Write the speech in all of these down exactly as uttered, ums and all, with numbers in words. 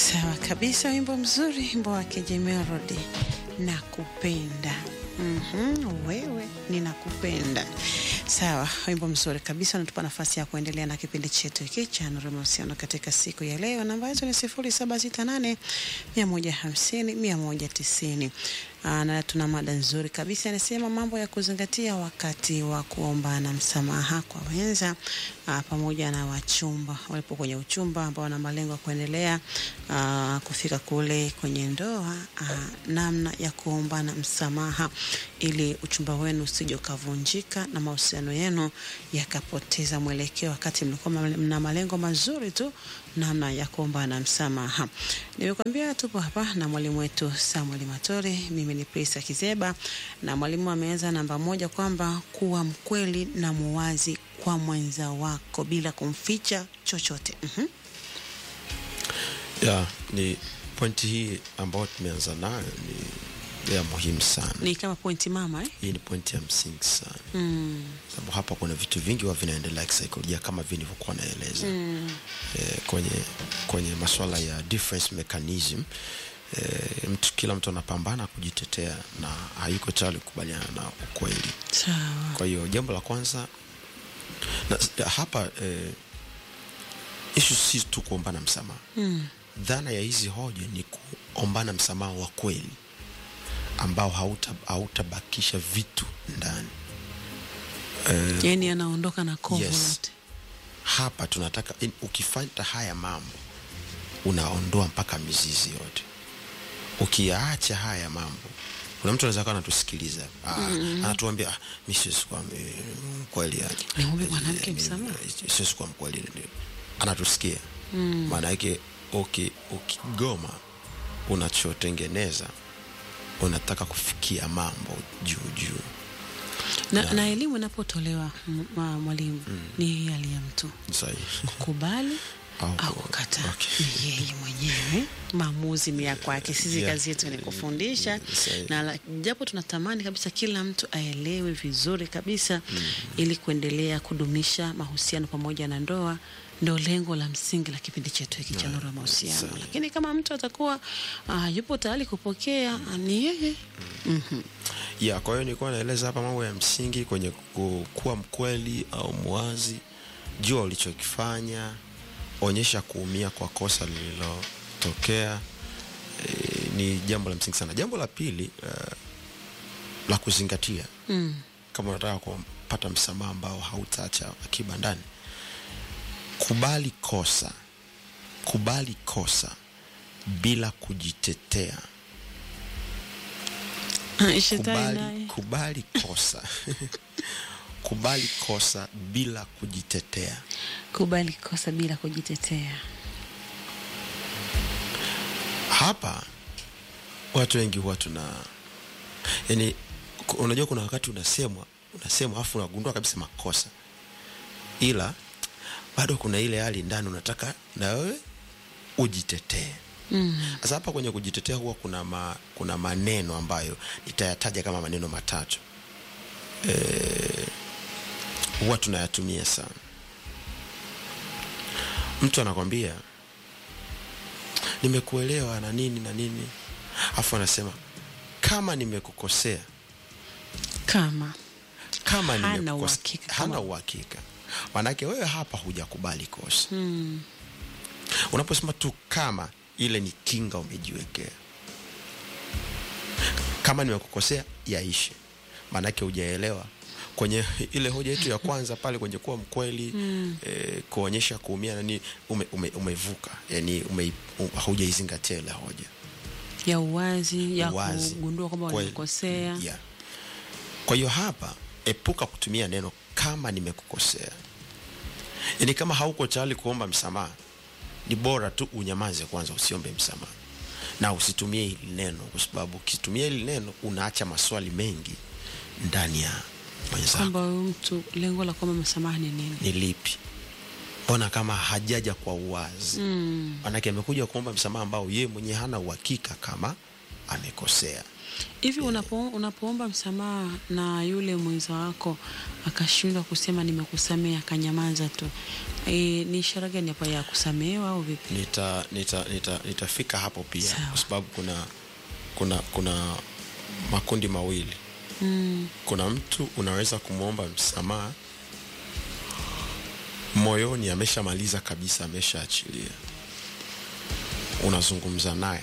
Sawa kabisa, wimbo mzuri, wimbo wa Melody, nakupenda. Mhm, wewe ninakupenda. Sawa, wimbo mzuri kabisa, unatupa nafasi ya kuendelea na kipindi chetu hiki cha Nuru ya Mahusiano katika siku ya leo. Namba yetu ni sifuri saba sita nane mia moja hamsini mia moja tisini. Aa, na tuna mada nzuri kabisa, inasema mambo ya kuzingatia wakati wa kuombana msamaha kwa wenza aa, pamoja na wachumba walipo kwenye uchumba ambao wana malengo ya kuendelea aa, kufika kule kwenye ndoa, aa, namna ya kuombana msamaha ili uchumba wenu usije ukavunjika na mahusiano yenu yakapoteza mwelekeo wakati mlikuwa mna malengo mazuri tu, namna ya kuombana msamaha. Nimekwambia tupo hapa na mwalimu wetu Samuel Matori, mimi ni Prisa Kizeba, na mwalimu ameanza namba moja kwamba kuwa mkweli na muwazi kwa mwenza wako bila kumficha chochote. Mhm. Ya, ni pointi hii ambayo tumeanza nayo ni ya muhimu sana. Ni kama pointi mama eh? Hii ni pointi ya msingi sana. Mm. Sababu hapa kuna vitu vingi wa vinaendelea kisaikolojia kama vile nilivyokuwa naeleza. Mm. E, kwenye kwenye masuala ya defense mechanism, e, mtu kila mtu anapambana kujitetea na hayuko tayari kukubaliana na ukweli. Sawa. Kwa hiyo jambo la kwanza na hapa e, issue si tu kuombana msamaha. Mm. Dhana ya hizi hoja ni kuombana msamaha wa kweli ambao hauta hautabakisha vitu ndani. Uh, yani anaondoka na kovu yes. Lote. Hapa tunataka in, ukifanya haya mambo unaondoa mpaka mizizi yote. Ukiacha haya mambo, kuna mtu anaweza kana tusikiliza. Ah, mm-hmm. Anatuambia ah, mimi siwezi kuwa mkweli yani. Niombe mwanamke msamaha. Siwezi kuwa mkweli ndio. Anatusikia. Mm. Maana yake okay, ukigoma unachotengeneza unataka kufikia mambo juu juu. Na, na, na elimu inapotolewa mwalimu mm. ni hali ya mtu sahihi kukubali au, au kukataa. Okay. Ni yeye mwenyewe, maamuzi ni ya kwake. Sisi yeah. kazi yetu ni kufundisha yeah. na japo tunatamani kabisa kila mtu aelewe vizuri kabisa mm. ili kuendelea kudumisha mahusiano pamoja na ndoa. Ndio lengo la msingi la kipindi chetu hiki cha Nuru ya Mahusiano. Lakini kama mtu atakuwa uh, yupo tayari kupokea, ni yeye. Mhm. Yeah, kwa hiyo nilikuwa naeleza hapa mambo ya msingi kwenye kuwa mkweli au muwazi. Jua ulichokifanya, onyesha kuumia kwa kosa lililotokea. E, ni jambo la msingi sana. Jambo la pili uh, la kuzingatia. Mm. Kama unataka kupata msamaha ambao hautaacha akiba ndani. Kubali kosa. Kubali kosa bila kujitetea. Kubali, kubali kosa. Kubali kosa bila kujitetea. Kubali kosa bila kujitetea. Hapa watu wengi huwa tuna yani, unajua kuna wakati unasemwa, unasemwa afu unagundua kabisa makosa. Ila bado kuna ile hali ndani unataka na wewe ujitetee. Mm. Sasa hapa kwenye kujitetea huwa kuna ma, kuna maneno ambayo nitayataja kama maneno matatu. Eh, huwa tunayatumia sana. Mtu anakuambia nimekuelewa na nini na nini, afu anasema kama nimekukosea, kama kama nimekukosea, hana uhakika. Manake wewe hapa hujakubali kosa. Hmm. Unaposema tu kama, ile ni kinga umejiwekea. Kama nimekukosea yaishe. Manake hujaelewa kwenye ile hoja yetu ya kwanza pale kwenye kuwa mkweli, hmm. e, kuonyesha kuumia na nini, ume, ume, umevuka. Yani ume, um, hujaizingatia ile hoja ya uwazi, ya uwazi, kugundua kwamba ulikosea. Yeah. Kwa hiyo hapa epuka kutumia neno kama nimekukosea. Yani kama hauko tayari kuomba msamaha, ni bora tu unyamaze kwanza, usiombe msamaha. Na usitumie hili neno, kwa sababu ukitumia hili neno unaacha maswali mengi ndani ya moyo. Kwamba mtu lengo la kuomba msamaha ni nini? Ni lipi? Mbona kama hajaja kwa uwazi? Mm. Manake amekuja kuomba msamaha ambao yeye mwenyewe hana uhakika kama amekosea. Hivi unapo, unapoomba msamaha na yule mwenza wako akashindwa kusema nimekusamea, akanyamaza tu, e, ni ishara gani hapa ya kusamehewa au vipi? Nita nita nita nitafika hapo pia. Sawa. Kwa sababu kuna kuna kuna makundi mawili. Mm. Kuna mtu unaweza kumuomba msamaha moyoni ameshamaliza kabisa, ameshaachilia. Unazungumza naye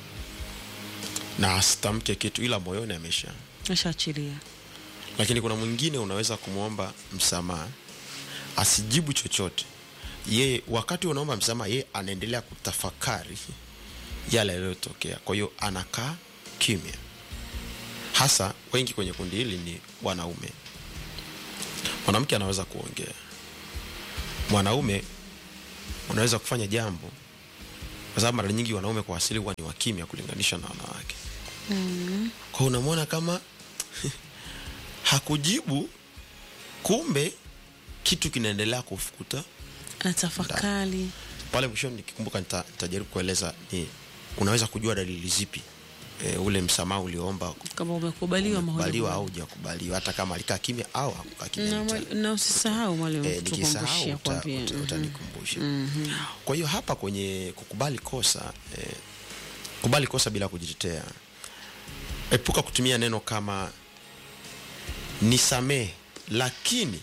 na asitamke kitu, ila moyoni amesha ameshaachilia. Lakini kuna mwingine unaweza kumuomba msamaha asijibu chochote. Yeye wakati unaomba msamaha, yeye anaendelea kutafakari yale yaliyotokea. Kwa hiyo anakaa kimya. Hasa wengi kwenye kundi hili ni wanaume. Mwanamke anaweza kuongea. Mwanaume unaweza kufanya jambo, kwa sababu mara nyingi wanaume kwa asili huwa ni wakimya kulinganisha na wanawake. Mm. Kwa unamwona kama hakujibu, kumbe kitu kinaendelea kufukuta, anatafakari. Pale mwishoni nikikumbuka nitajaribu kueleza ni unaweza kujua dalili zipi e, ule msamaha uliomba kama umekubaliwa au hujakubaliwa, hata kama alikaa kimya au hakukaa kimya. Na, na usisahau mwalimu e, tukumbushia kwa pia utanikumbusha. Mm-hmm. Kwa hiyo hapa kwenye kukubali kosa, e, kubali kosa bila kujitetea. Epuka kutumia neno kama nisamee lakini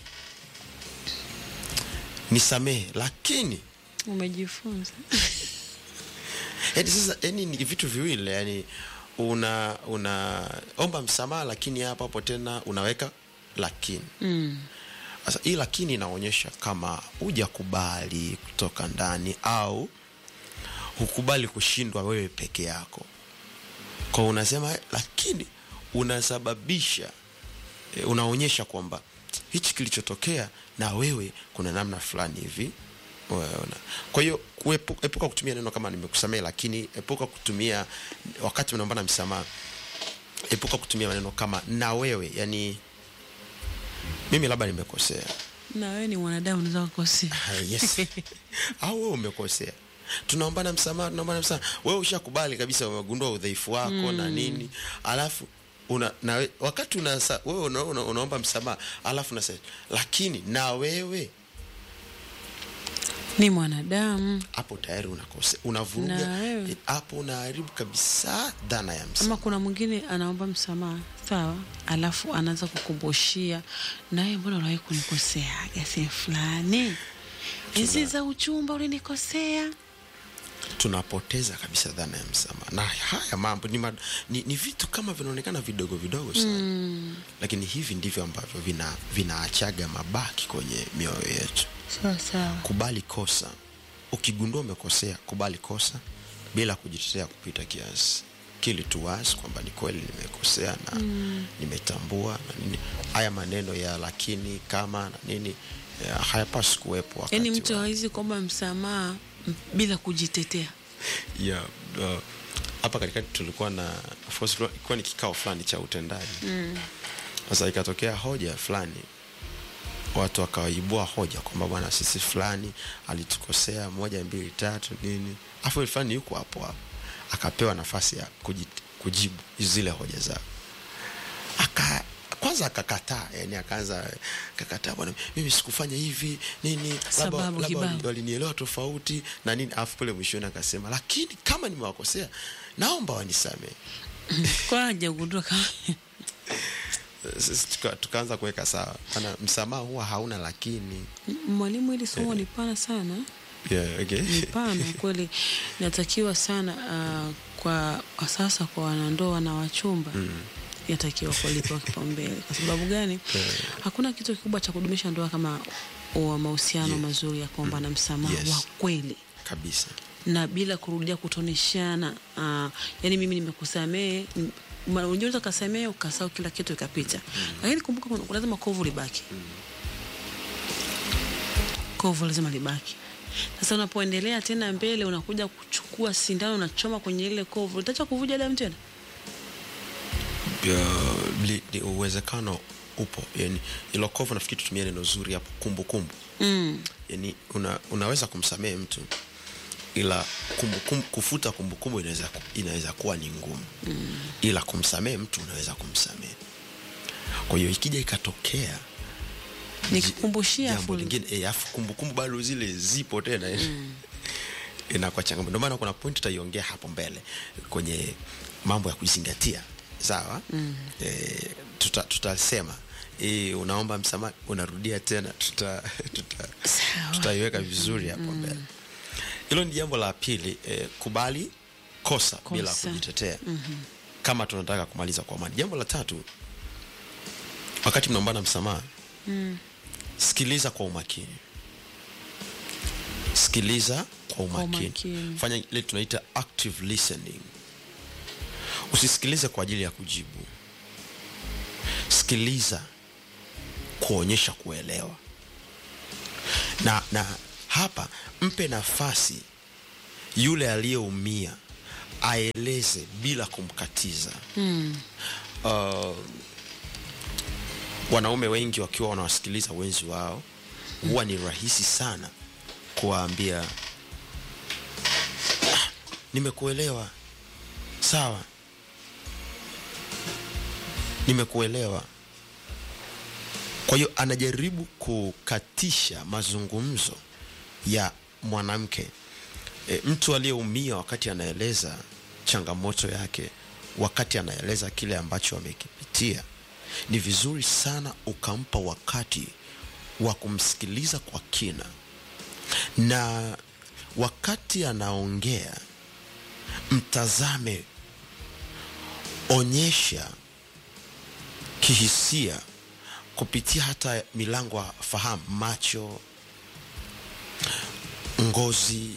nisamee lakini umejifunza. Yaani sasa yani ni vitu viwili, yani una una omba msamaha lakini hapa hapo tena unaweka lakini. Mm. Sasa hii lakini inaonyesha kama hujakubali kutoka ndani au hukubali kushindwa wewe peke yako. Kwa unasema lakini unasababisha, e, unaonyesha kwamba hichi kilichotokea na wewe kuna namna fulani hivi. Kwa hiyo epuka kutumia neno kama nimekusamea lakini, epuka kutumia wakati unaomba msamaha, epuka kutumia maneno kama na wewe, yani mimi labda nimekosea. Na wewe ni mwanadamu, unaweza kukosea. Yes. Au wewe umekosea. Tunaomba msamaha, tunaomba msamaha. Wewe ushakubali kabisa, umegundua udhaifu wako. Mm. Na nini? Alafu una na wakati una wewe una, una, unaomba msamaha, alafu unasema lakini na wewe ni mwanadamu. Hapo tayari unakosea, unavuruga hapo, unaharibu kabisa dhana ya msamaha. Ama kuna mwingine anaomba msamaha, sawa, alafu anaanza kukumbushia naye, mbona unawahi kunikosea gasi fulani, hizi za uchumba ulinikosea. Tunapoteza kabisa dhana ya msamaha. Na haya mambo ni, ma, ni, ni vitu kama vinaonekana vidogo vidogo sana. Mm. Lakini hivi ndivyo ambavyo vina vinaachaga mabaki kwenye mioyo yetu. Sawa sawa. Kubali kosa. Ukigundua umekosea, kubali kosa bila kujitetea kupita kiasi. Kili tu wazi kwamba ni kweli nimekosea na mm. nimetambua na nini. Haya maneno ya lakini kama na nini hayapaswi kuwepo wakati. Yaani mtu hawezi kuomba msamaha bila kujitetea. Yeah, uh, hapa katikati tulikuwa na of course ilikuwa ni kikao fulani cha utendaji. Mm. Sasa ikatokea hoja fulani, watu wakaibua hoja kwamba bwana sisi fulani alitukosea moja mbili tatu nini. Afu fulani yuko hapo hapo akapewa nafasi ya kujibu zile hoja zao. Aka kwanza akakataa, yani akaanza akakataa, bwana mimi sikufanya hivi nini, labda labda walinielewa tofauti na nini. Afu pale mwishoni akasema lakini kama nimewakosea naomba wanisamee. Kwa hajagundua kama sisi tuka, tukaanza kuweka sawa. Ana msamaha huwa hauna lakini. Mwalimu, ili somo ni pana sana. Yeah, okay. Ni pana kweli, natakiwa sana uh, kwa sasa kwa wanandoa na wachumba. Mm. Yatakiwa kulipa kipaumbele. Kwa sababu gani? Yeah. Hakuna kitu kikubwa cha kudumisha ndoa kama mahusiano, yeah, mazuri ya kuomba na msamaha, yes, wa kweli kabisa, na bila kurudia kutoneshana. Uh, yani mimi nimekusamea, unajua ukasamea ukasahau kila kitu ikapita. Mm. Lakini kumbuka lazima kovu libaki. Mm. Kovu lazima libaki. Sasa unapoendelea tena mbele unakuja kuchukua sindano na choma kwenye ile kovu, utaacha kuvuja damu tena? Ni uwezekano upo. Yani ilo kovu nafikiri tutumie neno zuri hapo, kumbukumbu. Mm. Yani una, unaweza kumsamehe mtu ila kumbukumbu, kufuta kumbukumbu inaweza inaweza kuwa ni ngumu. Mm. Ila kumsamehe mtu unaweza kumsamehe. Kwa hiyo ikija ikatokea nikukumbushia jambo lingine, eh, afu kumbukumbu bado zile zipo tena. Mm. Inakuwa changamoto. Ndio maana kuna point tutaiongea hapo mbele kwenye mambo ya kuzingatia. Sawa? Mm. Eh, tuta tutasema eh, unaomba msamaha unarudia tena, tuta tuta tutaiweka vizuri hapo mbele. Mm. Hilo ni jambo la pili, eh, kubali kosa, kosa bila kujitetea. Mm-hmm. Kama tunataka kumaliza kwa amani. Jambo la tatu, wakati mnaombana msamaha, mm. sikiliza kwa umakini. Sikiliza kwa umakini. umakini. Fanya ile tunaita active listening. Usisikilize kwa ajili ya kujibu. Sikiliza kuonyesha kuelewa. Na na hapa mpe nafasi yule aliyeumia aeleze bila kumkatiza. Mm. Uh, wanaume wengi wakiwa wanawasikiliza wenzi wao, huwa ni rahisi sana kuwaambia, ah, nimekuelewa. Sawa. Nimekuelewa. Kwa hiyo anajaribu kukatisha mazungumzo ya mwanamke. E, mtu aliyeumia wakati anaeleza changamoto yake, wakati anaeleza kile ambacho amekipitia, ni vizuri sana ukampa wakati wa kumsikiliza kwa kina. Na wakati anaongea, mtazame, onyesha kihisia kupitia hata milango ya fahamu, macho, ngozi.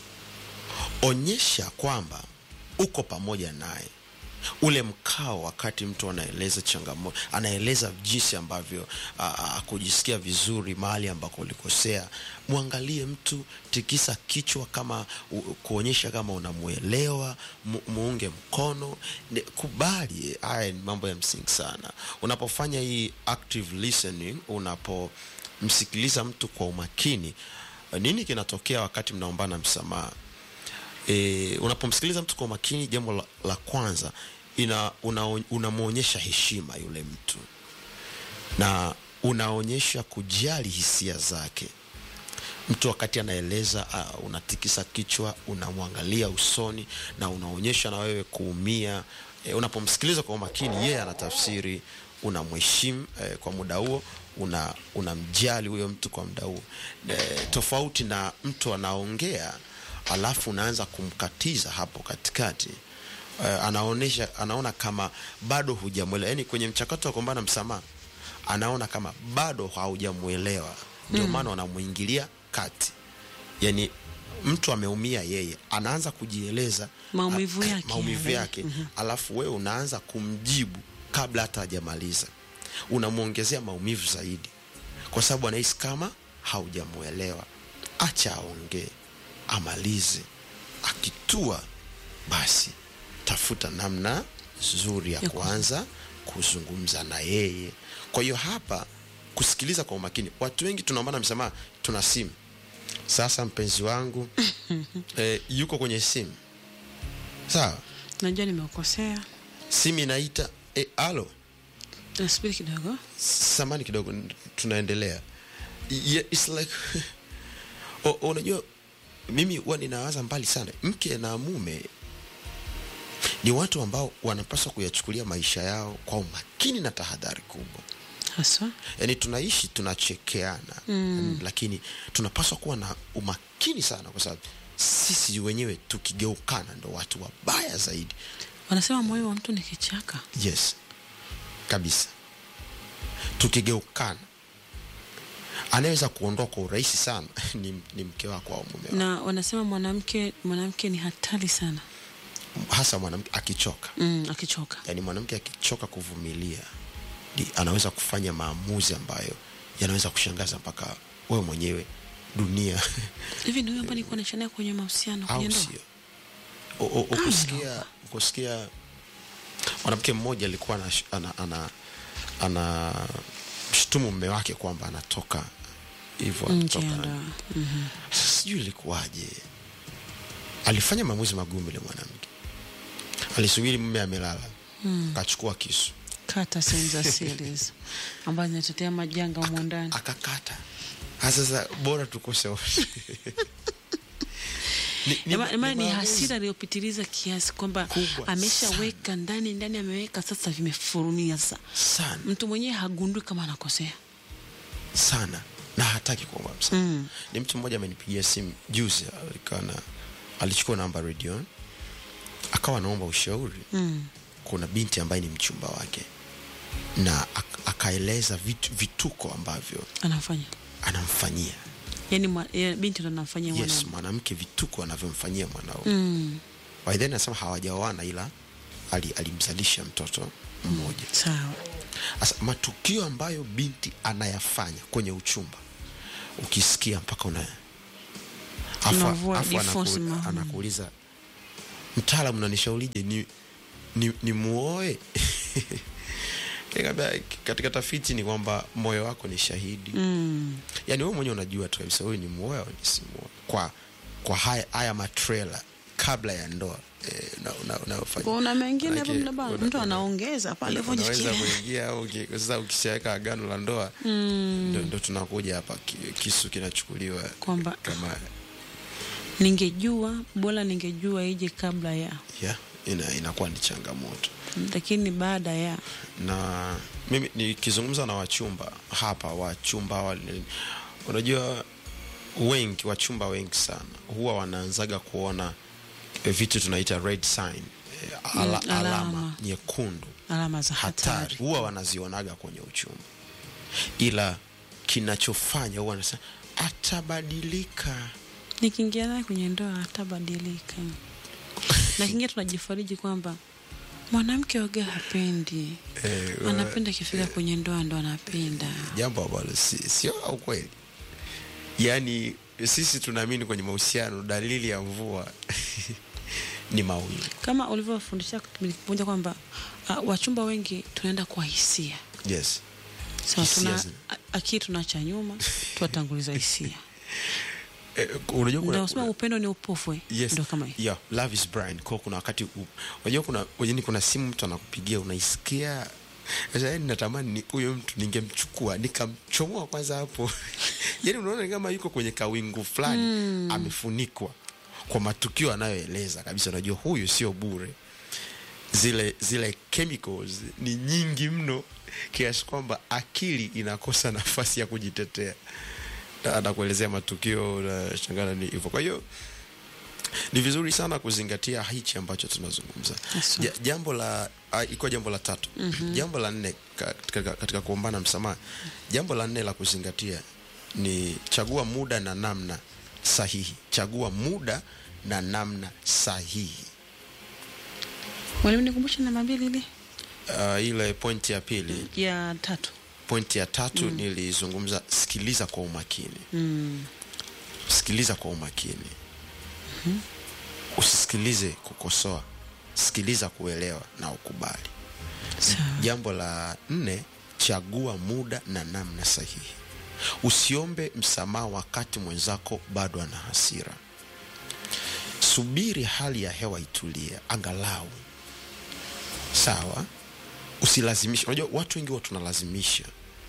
Onyesha kwamba uko pamoja naye. Ule mkao wakati mtu anaeleza changamoto, anaeleza jinsi ambavyo kujisikia vizuri mahali ambako ulikosea, muangalie mtu, tikisa kichwa kama u, kuonyesha kama unamuelewa, mu, muunge mkono, ne, kubali. Haya ni mambo ya msingi sana. Unapofanya hii active listening, unapomsikiliza mtu kwa umakini, nini kinatokea wakati mnaombana msamaha? E, unapomsikiliza mtu kwa makini, jambo la, la kwanza, ina unamuonyesha una heshima yule mtu, na unaonyesha kujali hisia zake. Mtu wakati anaeleza, uh, unatikisa kichwa, unamwangalia usoni, na unaonyesha na wewe kuumia. E, unapomsikiliza kwa makini, yeye anatafsiri unamheshimu eh, kwa muda huo, una unamjali huyo mtu kwa muda huo. E, tofauti na mtu anaongea alafu unaanza kumkatiza hapo katikati. Uh, anaonesha anaona kama bado hujamuelewa. Yaani kwenye mchakato wa kuombana msamaha, anaona kama bado haujamuelewa. Ndio mm. maana anamuingilia kati. Yaani mtu ameumia, yeye anaanza kujieleza maumivu yake, maumivu yake. Mm-hmm. Alafu wewe unaanza kumjibu kabla hata hajamaliza. Unamuongezea maumivu zaidi, kwa sababu anahisi kama haujamuelewa. Acha aongee, amalize. Akitua, basi tafuta namna nzuri ya kuanza kuzungumza na yeye. Kwa hiyo hapa kusikiliza kwa umakini. Watu wengi tunaombana msamaha, tuna simu. Sasa mpenzi wangu eh, yuko kwenye simu. Sawa? Najua nimekosea. Simu inaita, eh, alo. Nasubiri kidogo. Samani kidogo, tunaendelea. Yeah, it's like o, unajua mimi huwa ninawaza mbali sana. Mke na mume ni watu ambao wanapaswa kuyachukulia maisha yao kwa umakini na tahadhari kubwa. Haswa? Yaani tunaishi tunachekeana, mm. lakini tunapaswa kuwa na umakini sana, kwa sababu sisi wenyewe tukigeukana ndo watu wabaya zaidi. Wanasema moyo wa mtu ni kichaka. Yes. Kabisa. Tukigeukana, anaweza kuondoa kwa urahisi sana ni, ni mke wako au mume wako. Na wanasema mwanamke mwanamke ni hatari sana. Hasa mwanamke akichoka. Mm, akichoka. Yaani mwanamke akichoka kuvumilia, ni anaweza kufanya maamuzi ambayo yanaweza kushangaza mpaka wewe mwenyewe, dunia. Hivi ndio hapa niko nashania kwenye mahusiano kwenye ndoa. Ukusikia ukusikia mwanamke mmoja alikuwa ana ana ana, ana mshtumu mume wake kwamba anatoka hivyo, anatoka. Mhm. Sijui ilikuwaje. alifanya maamuzi magumu yule mwanamke. Alisubiri mume amelala, mm. kachukua kisu, kata senza series ambazo zinatetea majanga huko ndani, akakata. Sasa bora tukose wote. Ni, ni, ni, ni hasira iliyopitiliza kiasi kwamba ameshaweka ndani ndani ameweka sasa vimefurumia sasa. Sana. Mtu mwenyewe hagundui kama anakosea. Sana. Na hataki kuomba msamaha. Mm. Ni mtu mmoja amenipigia simu juzi, alikana alichukua namba radio, akawa anaomba ushauri. Mm. Kuna binti ambaye ni mchumba wake, na akaeleza vitu vituko ambavyo anafanya anamfanyia. Yani mwa, ya, binti ndo anamfanyia mwanamke. Yes, mwanamke vituko anavyomfanyia mwanao. Mm. By then anasema hawajaoana, ila ali, alimzalisha mtoto mmoja. Mm. Sawa. Asa matukio ambayo binti anayafanya kwenye uchumba, ukisikia mpaka una afa afa anakuuliza, mtaalamu unanishaurije ni ni, ni muoe? Katika tafiti ni kwamba moyo wako ni shahidi. Mm. Yaani wewe mwenyewe unajua tu kabisa wewe ni muoe au si muoe. Kwa kwa haya haya matrela kabla ya ndoa eh, na una unafanya. Kuna mengine hapo mnabana mtu anaongeza pale hivyo jikia. Unaweza kuingia au sasa ukishaweka agano la ndoa, mm. ndo, ndo tunakuja hapa kisu kinachukuliwa kwamba kama ningejua bora ningejua ije kabla ya. Yeah, ina inakuwa ni changamoto. Lakini baada ya, na mimi nikizungumza na wachumba hapa, wachumba wale, unajua wengi wachumba wengi sana huwa wanaanzaga kuona e, vitu tunaita red sign, e, ala, mm, alama, alama nyekundu, alama za hatari, huwa wanazionaga kwenye uchumba. Ila kinachofanya huwa wanasema atabadilika, nikiingia naye kwenye ndoa atabadilika. Na kingia tunajifariji kwamba mwanamke waga hapendi. Eh, anapenda kifika eh, kwenye ndoa ndo anapenda. Jambo ambalo si sio ukweli. Yaani sisi tunaamini kwenye mahusiano dalili ya mvua ni mawingu. Kama ulivyofundisha kipindi kwamba uh, wachumba wengi tunaenda kwa hisia. Yes. So tuna akili tunaacha nyuma, tuwatanguliza hisia. Eh, unajua kuna unasema upendo ni upofu. Yes. Ndio kama hiyo. Yeah, love is blind. Kwa kuna wakati unajua kuna unajua kuna simu mtu anakupigia unaisikia, sasa yani natamani ni huyo mtu ningemchukua nikamchomoa kwanza hapo. Yaani unaona kama yuko kwenye kawingu fulani, mm. amefunikwa kwa matukio anayoeleza kabisa, unajua huyu sio bure. Zile zile chemicals ni nyingi mno kiasi kwamba akili inakosa nafasi ya kujitetea. Anakuelezea matukio na shangana ni hivyo. Kwa hiyo ni vizuri sana kuzingatia hichi ambacho tunazungumza. Ja, jambo la uh, iko jambo la tatu. Mm-hmm. Jambo la nne katika, katika kuombana msamaha. Jambo la nne la kuzingatia ni chagua muda na namna sahihi. Chagua muda na namna sahihi. Mwalimu nikumbushe namba mbili ile? Uh, ile point ya pili. Ya tatu. Point ya tatu, mm. nilizungumza sikiliza kwa umakini. Mm. Sikiliza kwa umakini. Mm. Usisikilize kukosoa. Sikiliza kuelewa na ukubali. Sawa. Jambo la nne, chagua muda na namna sahihi. Usiombe msamaha wakati mwenzako bado ana hasira. Subiri hali ya hewa itulie angalau. Sawa? Usilazimisha. Unajua watu wengi wao tunalazimisha.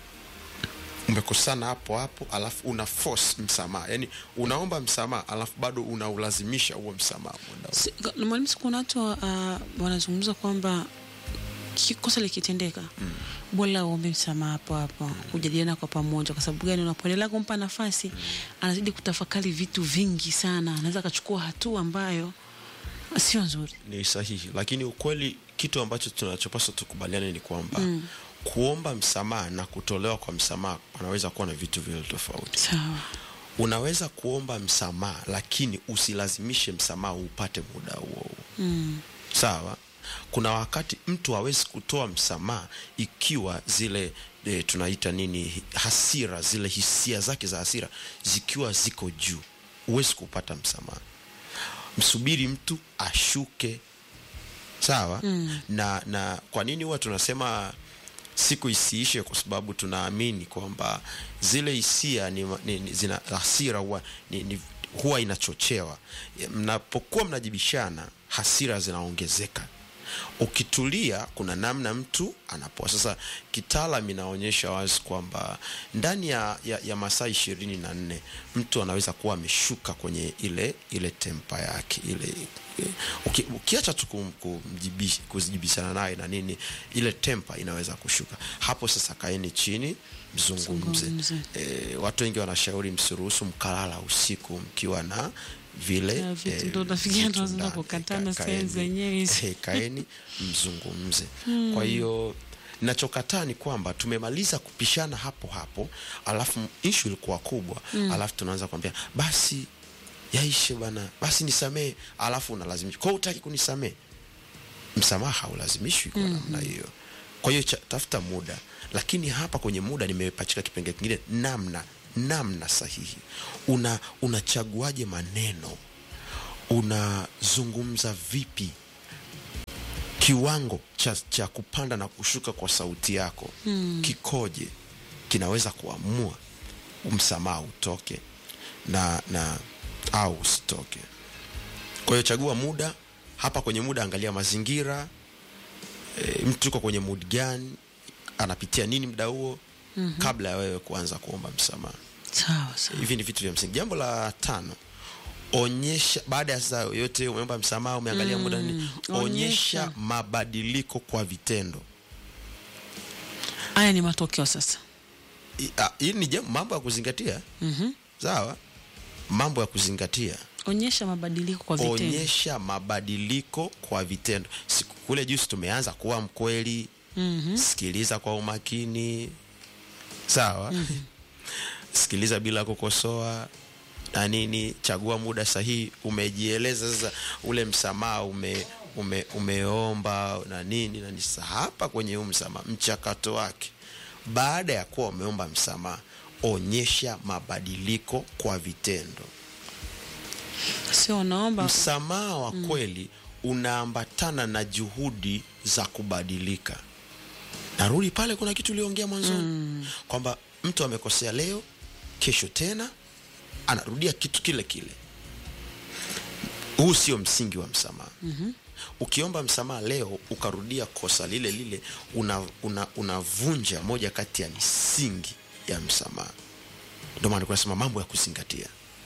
Umekosana hapo hapo alafu una force msamaha. Yaani unaomba msamaha alafu bado unaulazimisha huo msamaha. Si, mwalimu kuna watu uh, wanazungumza kwamba kosa likitendeka, mm. bora uombe msamaha hapo hapo, mm. kujadiliana kwa pamoja. Kwa sababu gani? Unapoendelea kumpa nafasi, mm. anazidi kutafakari vitu vingi sana, anaweza kuchukua hatua ambayo sio nzuri. Ni sahihi, lakini ukweli kitu ambacho tunachopaswa tukubaliane ni kwamba, mm. kuomba msamaha na kutolewa kwa msamaha panaweza kuwa na vitu vile tofauti. Sawa. Unaweza kuomba msamaha lakini usilazimishe msamaha upate muda huo. Mm. Sawa? Kuna wakati mtu hawezi kutoa msamaha ikiwa zile e, tunaita nini, hasira, zile hisia zake za hasira zikiwa ziko juu. Huwezi kupata msamaha. Msubiri mtu ashuke. Sawa? Mm. Na na kwa nini huwa tunasema siku isiishe? Kwa sababu tunaamini kwamba zile hisia ni, ni, ni zina hasira huwa ni, ni huwa inachochewa. Mnapokuwa mnajibishana, hasira zinaongezeka. Ukitulia, kuna namna mtu anapoa. Sasa kitaalamu inaonyesha wazi kwamba ndani ya, ya, ya masaa ishirini na nne mtu anaweza kuwa ameshuka kwenye ile ile tempa yake ile. Uki, ukiacha tu kujibishana naye na nini, ile tempa inaweza kushuka. Hapo sasa kaeni chini, mzungumze. E, watu wengi wanashauri msiruhusu mkalala usiku mkiwa na vile ndo nafikia tunaweza kukatana sehemu zenyewe. Kaeni mzungumze. Hmm. Kwa hiyo ninachokataa ni kwamba tumemaliza kupishana hapo hapo, alafu issue ilikuwa kubwa, hmm. alafu tunaanza kumwambia basi yaishe bana, basi nisamee, alafu unalazimisha. Kwa utaki kunisamee, msamaha ulazimishwi kwa namna hiyo. Kwa hiyo tafuta muda, lakini hapa kwenye muda nimepachika kipengele kingine, namna namna sahihi. Una unachaguaje maneno? Unazungumza vipi? Kiwango cha, cha kupanda na kushuka kwa sauti yako hmm. kikoje? Kinaweza kuamua msamaha utoke na na au usitoke. Kwa hiyo chagua muda. Hapa kwenye muda angalia mazingira, e, mtu yuko kwenye mood gani, anapitia nini muda huo, mm -hmm. kabla ya wewe kuanza kuomba msamaha. Sawa sawa. Hivi ni vitu vya msingi. Jambo la tano, onyesha baada ya saa yote umeomba msamaha, umeangalia mm, muda nini, onyesha, onyesha mabadiliko kwa vitendo. Haya ni matokeo sasa. Hii ni jambo, mambo ya kuzingatia. Mhm. Mm sawa? Mambo ya kuzingatia. Onyesha mabadiliko kwa vitendo. Onyesha mabadiliko kwa vitendo. Siku kule juzi tumeanza kuwa mkweli. Mhm. Mm sikiliza kwa umakini. Sawa? Mhm. Mm sikiliza bila kukosoa na nini, chagua muda sahihi, umejieleza sasa, ule msamaha ume, ume umeomba na nini na nisa. Hapa kwenye huu msamaha, mchakato wake, baada ya kuwa umeomba msamaha, onyesha mabadiliko kwa vitendo. Sio naomba msamaha wa kweli mm. unaambatana na juhudi za kubadilika. Narudi pale kuna kitu uliongea mwanzoni mm. kwamba mtu amekosea leo, kesho tena anarudia kitu kile kile. Huu sio msingi wa msamaha. Mm-hmm. Ukiomba msamaha leo ukarudia kosa lile lile, una una unavunja moja kati ya misingi ya msamaha. Ndio maana tunasema mambo ya kuzingatia.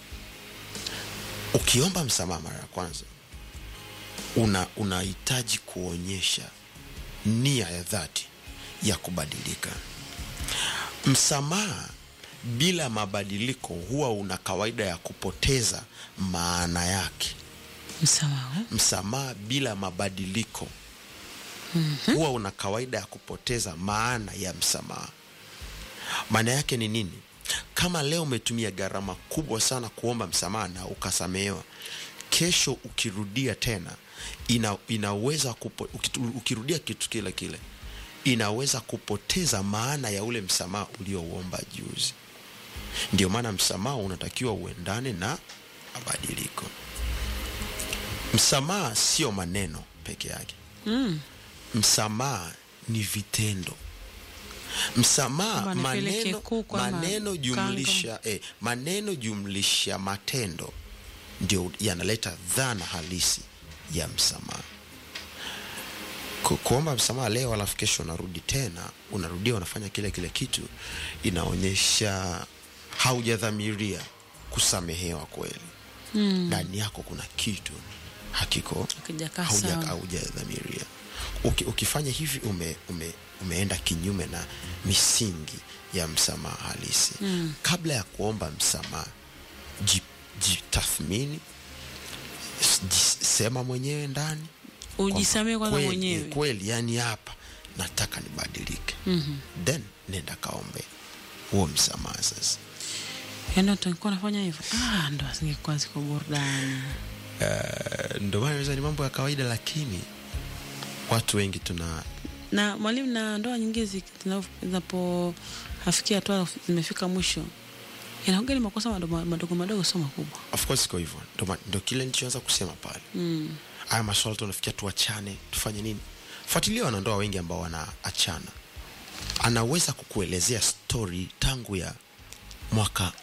Ukiomba msamaha mara ya kwanza, una unahitaji kuonyesha nia ya dhati ya kubadilika. Msamaha bila mabadiliko huwa una kawaida ya kupoteza maana yake. Msamaha msamaha bila mabadiliko mm-hmm. huwa una kawaida ya kupoteza maana ya msamaha. Maana yake ni nini? Kama leo umetumia gharama kubwa sana kuomba msamaha na ukasamehewa, kesho ukirudia tena ina, inaweza kupo, ukirudia kitu kile kile inaweza kupoteza maana ya ule msamaha uliouomba juzi. Ndio maana msamaha unatakiwa uendane na mabadiliko. Msamaha sio maneno peke yake. Mm. Msamaha ni vitendo. Msamaha maneno maneno jumlisha eh, maneno jumlisha matendo ndio yanaleta dhana halisi ya msamaha. Kuomba msamaha leo alafu kesho unarudi tena, unarudia unafanya kile kile kitu, inaonyesha haujadhamiria kusamehewa kweli. Ndani mm. yako kuna kitu hakiko haujadhamiria. Uki, ukifanya hivi ume, ume, umeenda kinyume na misingi ya msamaha halisi. Mm. Kabla ya kuomba msamaha, jitathmini, sema mwenyewe ndani, ujisamee kwanza mwenyewe. Kweli yani hapa nataka nibadilike. Mm-hmm. Then nenda kaombe huo msamaha sasa. Yaani tungekuwa nafanya hivyo, ah ndo asingekuwa ziko burudani. Uh, ndo maana ni mambo ya kawaida, lakini watu wengi tuna na mwalimu na ndoa nyingi zinapofikia hatua zimefika mwisho, inaongea ni makosa madogo madogo madogo sio makubwa. Of course iko hivyo. Ndo ndo kile nilichoanza kusema pale. Mm. Haya maswala tunafikia tuachane, tufanye nini? Fuatilia wanandoa wengi ambao wanaachana. Anaweza kukuelezea story tangu ya mwaka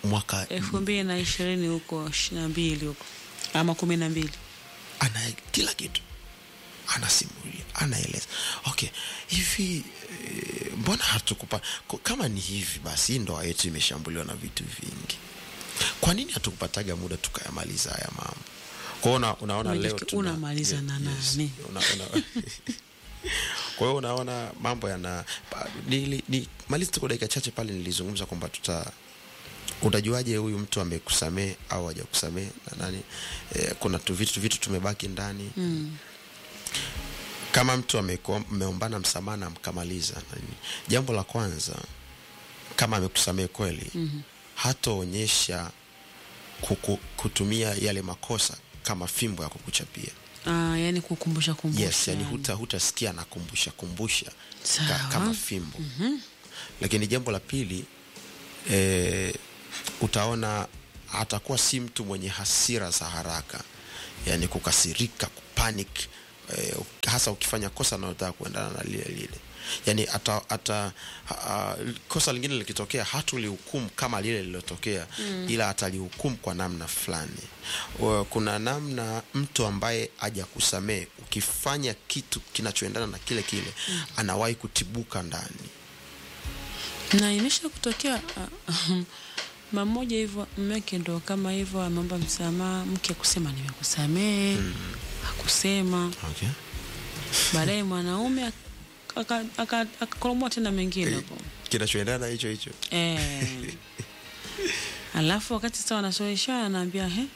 mwaka elfu mbili na ishirini huko ishirini na mbili huko ama kumi na mbili, ana kila kitu anasimulia, anaeleza. Okay, hivi e, mbona hatukupa kama ni hivi basi ndoa yetu imeshambuliwa na vitu vingi, kwa nini hatukupataga muda tukayamaliza haya mambo? Kwa hiyo unaona leo tunamaliza na nani? Unaona kwa hiyo unaona mambo yana ni, ni maliza tu kwa dakika chache pale nilizungumza kwamba tuta utajuaje huyu mtu amekusamea au hajakusamea na nani. E, kuna tu vitu vitu tumebaki ndani. Mm. Kama mtu ameombana msamaha na mkamaliza nani, jambo la kwanza kama amekusamea kweli, mm-hmm. hataonyesha kutumia yale makosa kama fimbo ya kukuchapia. Ah, yani kukumbusha kumbusha. Yes, yani huta hutasikia na kumbusha kumbusha ka, kama fimbo. Mm-hmm. Lakini jambo la pili, e, utaona atakuwa si mtu mwenye hasira za haraka, yani kukasirika, kupanic, e, hasa ukifanya kosa na unataka kuendana na lile lile. Yani ata, ata uh, kosa lingine likitokea hatulihukumu kama lile lilotokea, mm. ila atalihukumu kwa namna fulani. Kuna namna mtu ambaye hajakusamea ukifanya kitu kinachoendana na kile kile, mm. anawahi kutibuka ndani. Na imesha kutokea uh, mmoja hivyo mmeke ndo kama hivyo ameomba msamaha, mke kusema nimekusamea, mm. hakusema. Okay. Baadaye mwanaume akakolomwa tena mengine hapo. Kinachoendana hicho hicho. Eh. Alafu wakati sasa wanasoeshana anaambia he?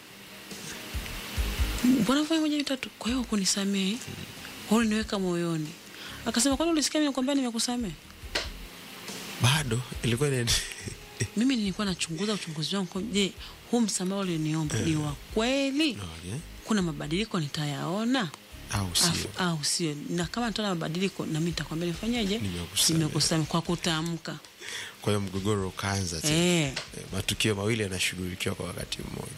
Mbona fanya moja mitatu? Kwa hiyo kunisamee. Wewe niweka moyoni. Akasema kwani ulisikia mimi nakwambia nimekusamea? Bado ilikuwa ni mimi nilikuwa nachunguza uchunguzi wangu, je, huu msamaha uliniomba ni wa kweli? Okay. Kuna mabadiliko nitayaona au sio? Au sio? Na kama nitaona mabadiliko na mimi nitakwambia nifanyaje? Nimekusamea kwa kutamka. Kwa hiyo mgogoro ukaanza tena. Eh. Matukio mawili yanashughulikiwa kwa wakati mmoja.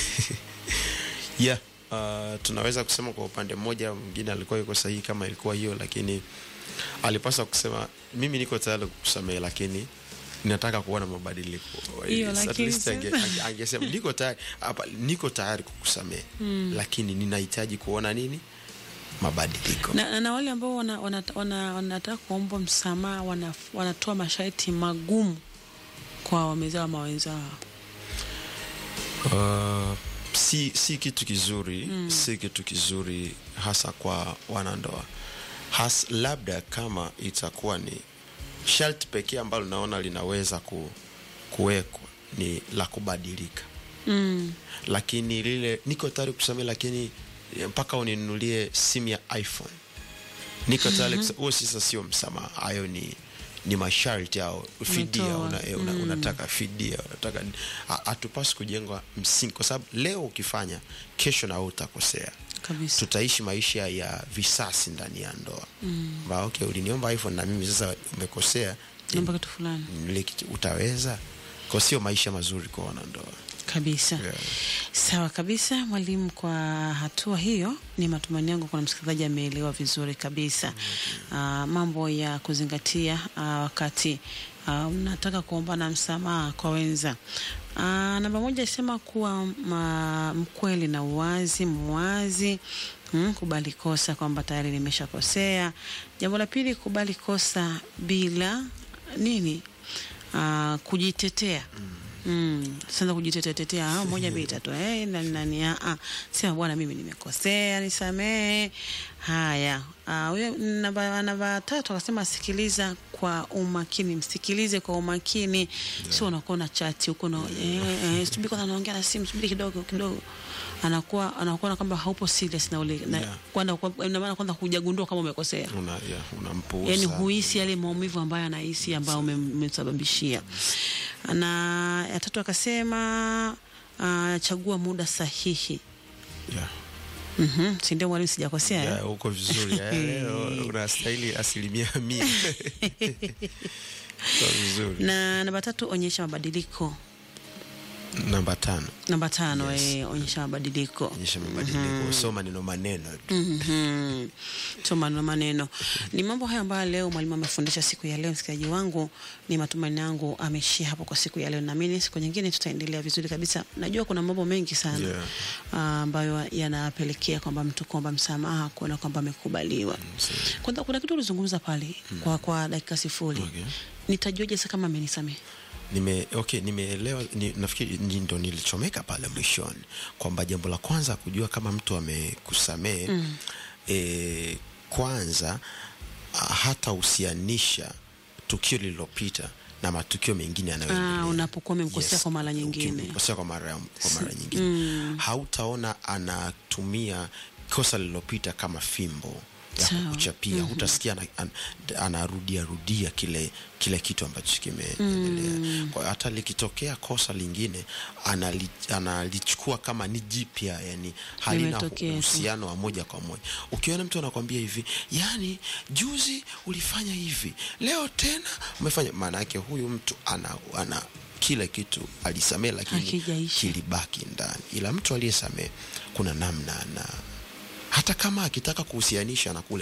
Yeah, uh, tunaweza kusema kwa upande mmoja mwingine alikuwa yuko sahihi kama ilikuwa hiyo, lakini alipaswa kusema mimi niko tayari kukusamea lakini ninataka kuona mabadiliko. At least angesema niko tayari hapa, niko tayari kukusamea, mm. lakini ninahitaji kuona nini? Mabadiliko. Na, na wale ambao wana wanataka wana, wana kuomba msamaha wana, wanatoa masharti magumu kwa wamezao mawenzao. Uh, si si kitu kizuri, mm. si kitu kizuri hasa kwa wanandoa. Has labda kama itakuwa ni sharti pekee ambalo naona linaweza ku, kuwekwa ni la kubadilika. Mm. Lakini lile niko tayari kusamea lakini mpaka uninunulie simu ya iPhone. Niko tayari mm-hmm. huo sasa sio msamaha. Hayo ni ni masharti au fidia, una, una, mm. unataka fidia, unataka hatupaswi kujengwa msingi kwa sababu leo ukifanya kesho na utakosea. Kabisa. Tutaishi maisha ya visasi ndani ya ndoa. Mm. Ba okay, uliniomba iPhone na mimi sasa umekosea, naomba kitu fulani. Utaweza? Kwa sio maisha mazuri kwa wanandoa. Kabisa. Yeah. Sawa kabisa mwalimu, kwa hatua hiyo ni matumaini yangu kuna msikilizaji ameelewa vizuri kabisa. Mm-hmm. Uh, mambo ya kuzingatia uh, wakati uh, unataka kuomba na msamaha kwa wenza. Uh, namba moja isema kuwa ma, mkweli na uwazi, muwazi, hmm, kubali kosa kwamba tayari nimeshakosea. Jambo la pili, kubali kosa bila nini? Uh, kujitetea. Mm. Mm, sasa kujitetea tetea ah moja mbili tatu eh nani nani ah sema bwana mimi nimekosea nisamee. Haya, ah huyo namba namba tatu akasema sikiliza kwa umakini, msikilize kwa umakini. Yeah. Sio unakuwa na chat huko na eh subiri kwanza naongea na simu, subiri kidogo kidogo. Anakuwa anakuwa kama haupo serious na ule na kwanza ina maana kwanza hujagundua kama umekosea. Una yeah, unampuuza. Yaani huhisi yale maumivu ambayo anahisi ambayo umemsababishia. Na ya tatu akasema uh, chagua muda sahihi. Yeah. Mhm, si ndio mwalimu, sijakosea? Yeah, uko vizuri. Leo unastahili asilimia mia. Kwa vizuri. Na namba tatu, onyesha mabadiliko. Namba tano. Namba tano, Yes. eh, onyesha mabadiliko. Onyesha mabadiliko. Mm-hmm. So maneno maneno. Mhm. So maneno maneno. Ni mambo haya ambayo leo mwalimu amefundisha siku ya leo, msikilizaji wangu. Ni matumaini yangu ameshia hapo kwa siku ya leo. Na mimi siku nyingine tutaendelea vizuri kabisa. Najua kuna mambo mengi sana Yeah. ambayo yanapelekea kwamba mtu kuomba msamaha, kuona kwamba amekubaliwa. Mm, kuna, kuna kitu ulizungumza pale mm. kwa kwa dakika sifuri. Okay. Nitajuaje sasa kama amenisamehe? Nime okay nimeelewa ni, nafikiri ndo nilichomeka pale mwishoni kwamba jambo la kwanza kujua kama mtu amekusamehe mm. e, kwanza hata usianisha tukio lililopita na matukio mengine yanayoendelea. Ah, unapokuwa umemkosea Yes, kwa mara nyingine. Umemkosea kwa mara kwa mara nyingine. Mm. Hautaona anatumia kosa lililopita kama fimbo ya kukuchapia. Mm-hmm. Hutasikia anarudia rudia kile kile kitu ambacho kimeendelea. Mm. Kwa hata likitokea kosa lingine anali, analichukua kama ni jipya, yani halina uhusiano wa moja kwa moja. Ukiona mtu anakuambia hivi, yani juzi ulifanya hivi, leo tena umefanya, maana yake huyu mtu ana, ana kile kitu alisamehe lakini kilibaki ndani. Ila mtu aliyesamehe kuna namna na hata kama akitaka kuhusianisha na kule